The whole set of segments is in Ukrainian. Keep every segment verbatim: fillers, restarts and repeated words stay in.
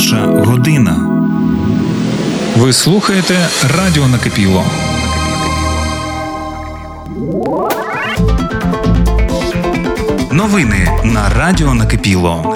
Перша година. Ви слухаєте Радіо Накипіло. Новини на Радіо Накипіло.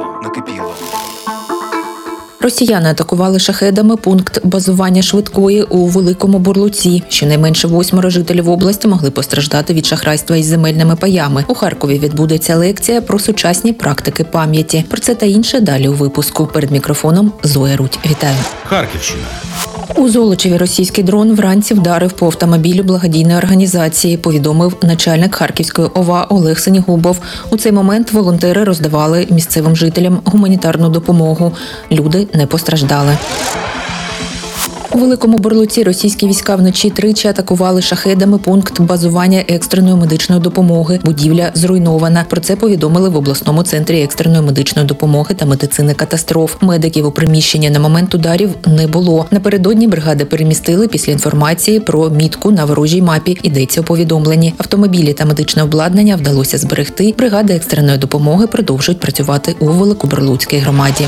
Росіяни атакували шахедами пункт базування швидкої у Великому Бурлуці. Щонайменше восьмеро жителів області могли постраждати від шахрайства із земельними паями. У Харкові відбудеться лекція про сучасні практики пам'яті. Про це та інше далі у випуску. Перед мікрофоном Зоя Рудь. Вітаю. Харківщина. У Золочеві російський дрон вранці вдарив по автомобілю благодійної організації, повідомив начальник Харківської ОВА Олег Сенігубов. У цей момент волонтери роздавали місцевим жителям гуманітарну допомогу. Люди не постраждали. У Великому Бурлуці російські війська вночі тричі атакували шахедами пункт базування екстреної медичної допомоги. Будівля зруйнована. Про це повідомили в обласному центрі екстреної медичної допомоги та медицини катастроф. Медиків у приміщенні на момент ударів не було. Напередодні бригади перемістили після інформації про мітку на ворожій мапі. Йдеться у повідомленні. Автомобілі та медичне обладнання вдалося зберегти. Бригади екстреної допомоги продовжують працювати у Великобурлуцькій громаді.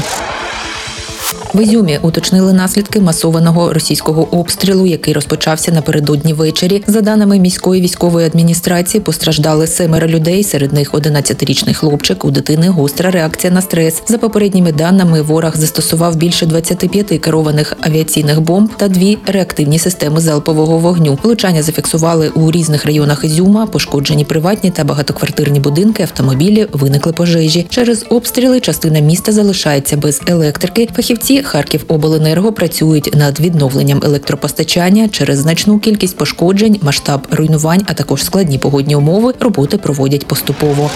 В Ізюмі уточнили наслідки масованого російського обстрілу, який розпочався напередодні ввечері. За даними міської військової адміністрації, постраждали семеро людей, серед них одинадцятирічний хлопчик, у дитини гостра реакція на стрес. За попередніми даними, ворог застосував більше двадцяти п'яти керованих авіаційних бомб та дві реактивні системи залпового вогню. Влучання зафіксували у різних районах Ізюма, пошкоджені приватні та багатоквартирні будинки, автомобілі, виникли пожежі. Через обстріли частина міста залишається без електрики. Фахівці Харківобленерго працюють над відновленням електропостачання. Через значну кількість пошкоджень, масштаб руйнувань, а також складні погодні умови роботи проводять поступово.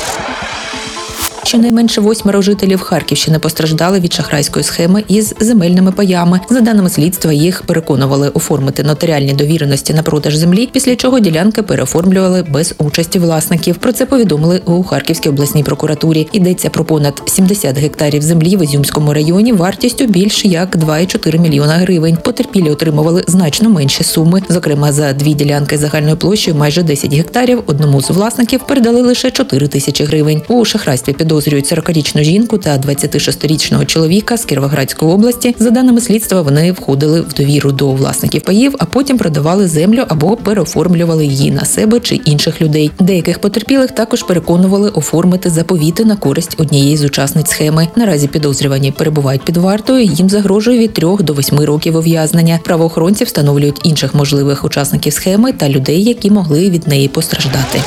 Щонайменше восьмеро жителів Харківщини постраждали від шахрайської схеми із земельними паями. За даними слідства, їх переконували оформити нотаріальні довіреності на продаж землі, після чого ділянки переоформлювали без участі власників. Про це повідомили у Харківській обласній прокуратурі. Йдеться про понад сімдесят гектарів землі в Ізюмському районі вартістю більш як два цілих чотири мільйона гривень. Потерпілі отримували значно менші суми. Зокрема, за дві ділянки загальною площею майже десять гектарів одному з власників передали лише чотири тисячі гривень. У шахрайстві підозрюють сорокарічну жінку та двадцятишестирічного чоловіка з Кіровоградської області. За даними слідства, вони входили в довіру до власників паїв, а потім продавали землю або переоформлювали її на себе чи інших людей. Деяких потерпілих також переконували оформити заповіти на користь однієї з учасниць схеми. Наразі підозрювані перебувають під вартою, їм загрожує від трьох до восьми років ув'язнення. Правоохоронці встановлюють інших можливих учасників схеми та людей, які могли від неї постраждати.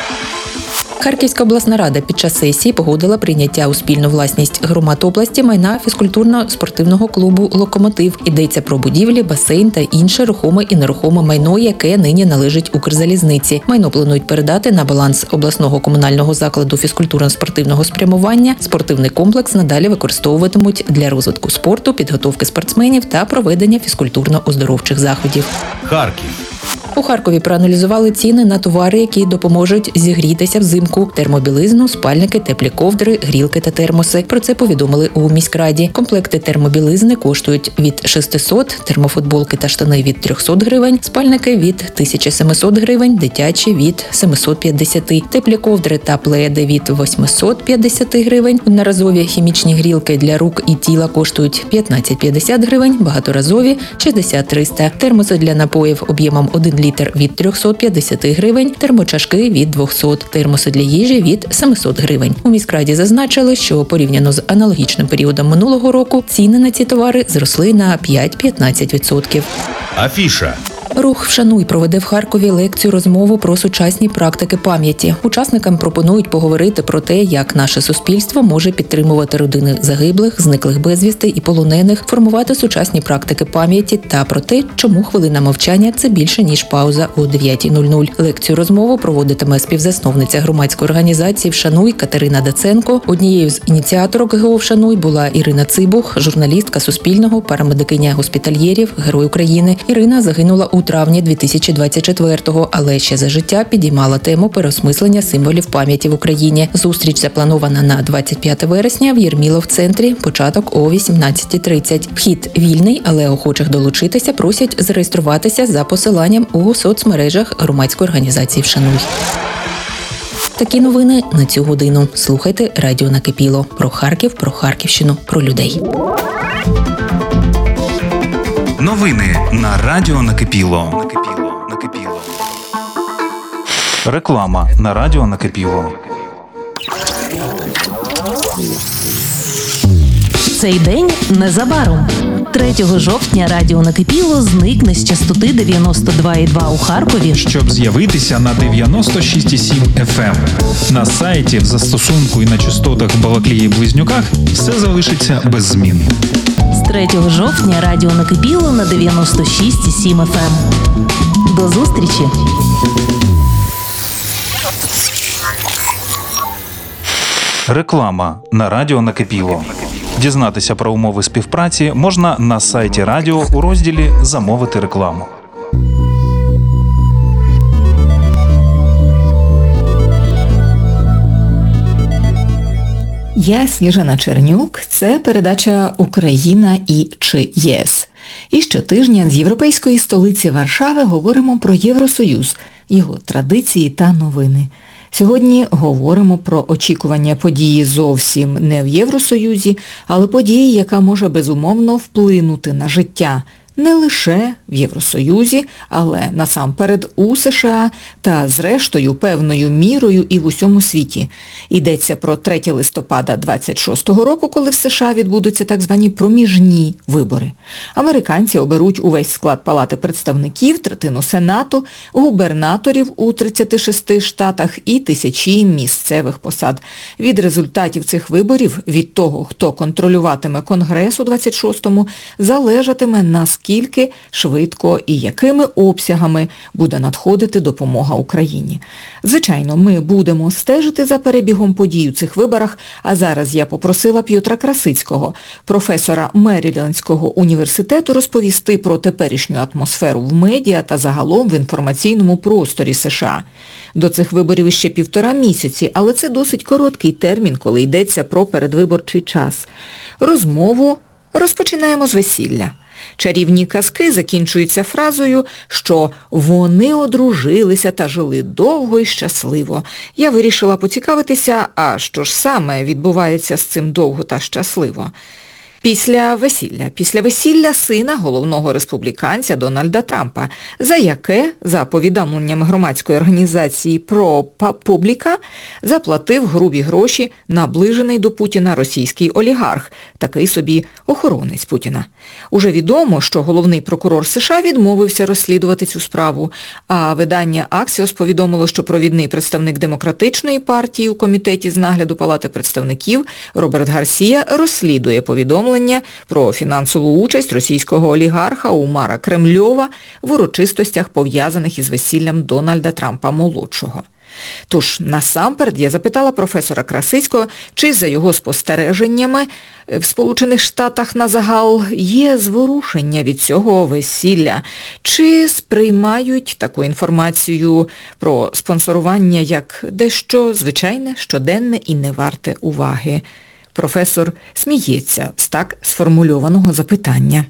Харківська обласна рада під час сесії погодила прийняття у спільну власність громад області майна фізкультурно-спортивного клубу «Локомотив». Йдеться про будівлі, басейн та інше рухоме і нерухоме майно, яке нині належить Укрзалізниці. Майно планують передати на баланс обласного комунального закладу фізкультурно-спортивного спрямування. Спортивний комплекс надалі використовуватимуть для розвитку спорту, підготовки спортсменів та проведення фізкультурно-оздоровчих заходів. Харків. У Харкові проаналізували ціни на товари, які допоможуть зігрітися взимку: термобілизну, спальники, теплі ковдри, грілки та термоси. Про це повідомили у міськраді. Комплекти термобілизни коштують від шестисот, термофутболки та штани від трьохсот гривень, спальники від тисяча сімсот гривень, дитячі від сімсот п'ятдесят, теплі ковдри та пледи від восьмисот п'ятдесят гривень, одноразові хімічні грілки для рук і тіла коштують п'ятнадцять п'ятдесят гривень, багаторазові – шістдесят триста, термоси для напоїв об'ємом один літр від трьохсот п'ятдесят гривень, термочашки від двохсот, термоси для їжі від сімсот гривень. У міськраді зазначили, що порівняно з аналогічним періодом минулого року ціни на ці товари зросли на п'ять-п'ятнадцять відсотків. Афіша. Рух «Вшануй» проведе в Харкові лекцію-розмову про сучасні практики пам'яті. Учасникам пропонують поговорити про те, як наше суспільство може підтримувати родини загиблих, зниклих безвісти і полонених, формувати сучасні практики пам'яті та про те, чому хвилина мовчання – це більше, ніж пауза о дев'ятій нуль нуль. Лекцію-розмову проводитиме співзасновниця громадської організації «Вшануй» Катерина Даценко. Однією з ініціаторок ГО «Вшануй» була Ірина Цибух, журналістка Суспільного, парамедикиня госпітальєрів, Герой України. Ірина загинула у травні дві тисячі двадцять четвертого, але ще за життя підіймала тему переосмислення символів пам'яті в Україні. Зустріч запланована на двадцять п'яте вересня в Єрмілов-центрі, початок о вісімнадцятій тридцять. Вхід вільний, але охочих долучитися просять зареєструватися за посиланням у соцмережах громадської організації «Вшануй». Такі новини на цю годину. Слухайте Радіо Накипіло. Про Харків, про Харківщину, про людей. Новини на Радіо Накипіло. Накипіло. Накипіло. Реклама на Радіо Накипіло. Цей день незабаром. третього жовтня Радіо Накипіло зникне з частоти дев'яносто два і два у Харкові, щоб з'явитися на дев'яносто шість і сім еф ем. На сайті, в застосунку і на частотах в Балаклії і Близнюках все залишиться без змін. З третього жовтня Радіо Накипіло на дев'яносто шість і сім еф ем. До зустрічі! Реклама на Радіо Накипіло. Дізнатися про умови співпраці можна на сайті радіо у розділі «Замовити рекламу». Я Сніжана Чернюк. Це передача «Україна і чи ЄС». І щотижня з європейської столиці Варшави говоримо про Євросоюз, його традиції та новини. Сьогодні говоримо про очікування події зовсім не в Євросоюзі, але події, яка може безумовно вплинути на життя не лише в Євросоюзі, але насамперед у США та, зрештою, певною мірою і в усьому світі. Йдеться про третє листопада двадцять шостого року, коли в США відбудуться так звані проміжні вибори. Американці оберуть увесь склад Палати представників, третину Сенату, губернаторів у тридцяти шести штатах і тисячі місцевих посад. Від результатів цих виборів, від того, хто контролюватиме Конгрес у двадцять шостому, залежатиме, наскільки Скільки, швидко і якими обсягами буде надходити допомога Україні. Звичайно, ми будемо стежити за перебігом подій у цих виборах, а зараз я попросила П'єтра Красицького, професора Мерілендського університету, розповісти про теперішню атмосферу в медіа та загалом в інформаційному просторі США. До цих виборів ще півтора місяці, але це досить короткий термін, коли йдеться про передвиборчий час. Розмову розпочинаємо з весілля. Чарівні казки закінчуються фразою, що вони одружилися та жили довго і щасливо. Я вирішила поцікавитися, а що ж саме відбувається з цим довго та щасливо. Після весілля. Після весілля сина головного республіканця Дональда Трампа, за яке, за повідомленнями громадської організації ProPublica, заплатив грубі гроші наближений до Путіна російський олігарх, такий собі охоронець Путіна. Уже відомо, що головний прокурор США відмовився розслідувати цю справу, а видання Axios повідомило, що провідний представник Демократичної партії у комітеті з нагляду Палати представників Роберт Гарсія розслідує повідомлення про фінансову участь російського олігарха Умара Кремльова в урочистостях, пов'язаних із весіллям Дональда Трампа-молодшого. Тож, насамперед, я запитала професора Красицького, чи за його спостереженнями в Сполучених Штатах на загал є зворушення від цього весілля, чи сприймають таку інформацію про спонсорування як дещо звичайне, щоденне і не варте уваги. Професор сміється з так сформульованого запитання.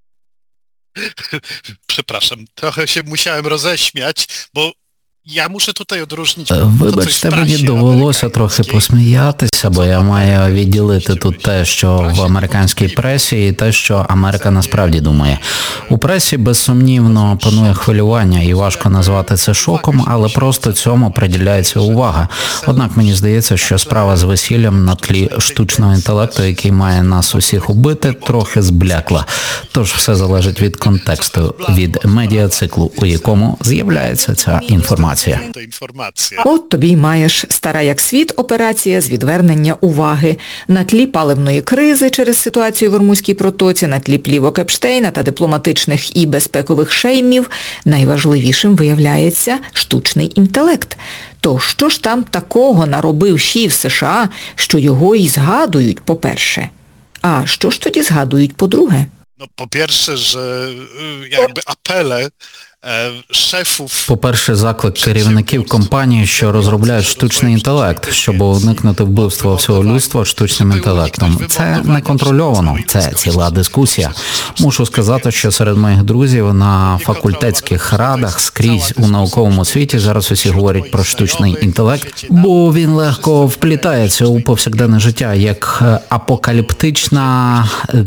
Przepraszam, trochę się musiałem roześmiać, bo я мушу тут odróżnić. Вибачте, мені довелося трохи посміятися, бо я маю відділити тут те, що в американській пресі, і те, що Америка насправді думає. У пресі, безсумнівно, панує хвилювання, і важко назвати це шоком, але просто цьому приділяється увага. Однак мені здається, що справа з весіллям на тлі штучного інтелекту, який має нас усіх убити, трохи зблякла. Тож все залежить від контексту, від медіациклу, у якому з'являється ця інформація. От тобі й маєш стара як світ операція з відвернення уваги. На тлі паливної кризи через ситуацію в Ормузькій протоці, на тлі плівок Епштейна та дипломатичних і безпекових шеймів найважливішим виявляється штучний інтелект. То що ж там такого наробив Ші в США, що його і згадують, по-перше? А що ж тоді згадують, по-друге? No po pierwsze, że jakby apele e, szefów... По-перше, заклик керівників компаній, що розробляють штучний інтелект, щоб уникнути вбивства всього людства штучним інтелектом. Це не контрольовано, це ціла дискусія. Мушу сказати, що серед моїх друзів на факультетських радах скрізь у науковому світі зараз усі говорять про штучний інтелект, бо він легко вплітається у повсякденне життя як апокаліптична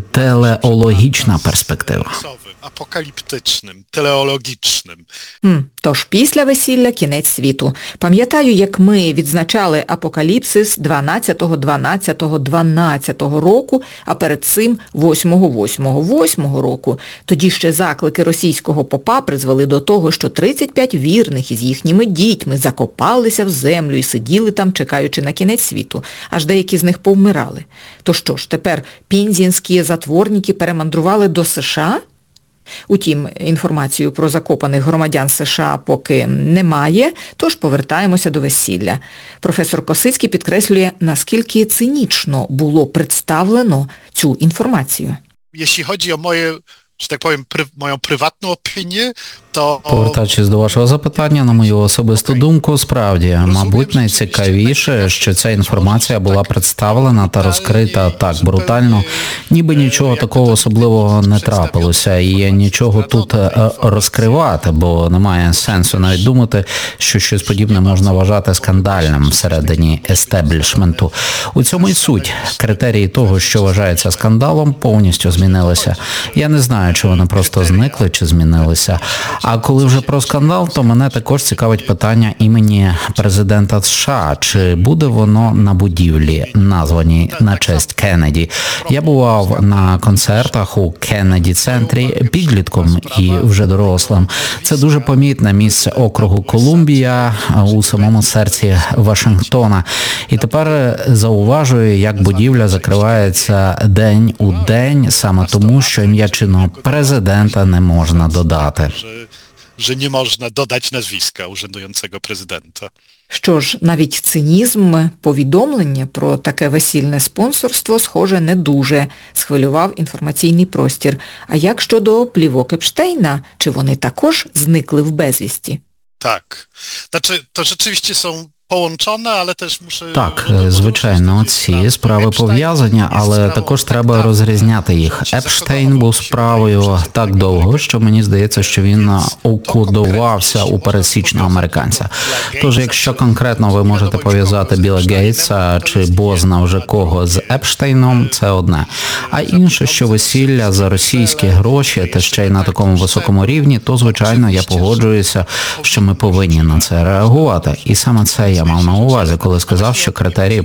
телеологічна перспектива. Апокаліптичним, телеологічним. Хм, тож після весілля кінець світу. Пам'ятаю, як ми відзначали апокаліпсис дванадцятого дванадцятого дванадцятого року, а перед цим восьмого восьмого восьмого року. Тоді ще заклики російського попа призвели до того, що тридцять п'ять вірних із їхніми дітьми закопалися в землю і сиділи там, чекаючи на кінець світу. Аж деякі з них повмирали. То що ж, тепер пінзенські затворники перемандрували до США? Утім, інформацію про закопаних громадян США поки немає, тож повертаємося до весілля. Професор Косицький підкреслює, наскільки цинічно було представлено цю інформацію. Jeśli chodzi o moje, że tak powiem, pry, moją prywatną opinię, то... Повертаючись до вашого запитання, на мою особисту думку, справді, мабуть, найцікавіше, що ця інформація була представлена та розкрита так брутально, ніби нічого такого особливого не трапилося, і нічого тут розкривати, бо немає сенсу навіть думати, що щось подібне можна вважати скандальним всередині естеблішменту. У цьому й суть. Критерії того, що вважається скандалом, повністю змінилися. Я не знаю, чи вони просто зникли, чи змінилися. А коли вже про скандал, то мене також цікавить питання імені президента США. Чи буде воно на будівлі, названій на честь Кеннеді? Я бував на концертах у Кеннеді-центрі підлітком і вже дорослим. Це дуже помітне місце округу Колумбія у самому серці Вашингтона. І тепер зауважую, як будівля закривається день у день, саме тому, що ім'я чинного президента не можна додати. Że nie można dodać nazwiska urzędującego prezydenta. Що ж, навіть цинізм повідомлення про таке весільне спонсорство, схоже, не дуже схвилював інформаційний простір. А як щодо плівок Епштейна? Чи вони також зникли в безвісті? Tak. Znaczy, to rzeczywiście są połączone, ale też muszę... Так, звичайно, ці справи пов'язані, але також треба розрізняти їх. Епштейн був справою так довго, що мені здається, що він укодувався у пересічного американця. Тож, якщо конкретно ви можете пов'язати Білла Гейтса чи бозна вже кого з Епштейном, це одне. А інше, що весілля за російські гроші, та ще й на такому високому рівні, то, звичайно, я погоджуюся, що ми повинні на це реагувати. І саме це я мав на увазі, коли сказав, що критерії